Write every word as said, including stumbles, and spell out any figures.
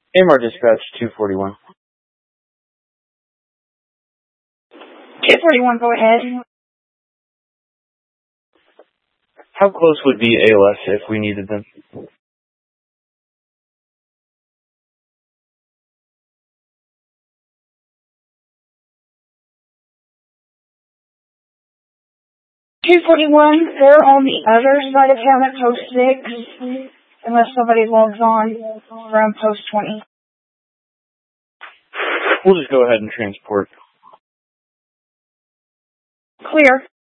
A M R dispatch two forty-one. two forty-one, go ahead. How close would be A L S if we needed them? two forty-one, they're on the other side of town at post six, unless somebody logs on from post twenty. We'll just go ahead and transport. Clear.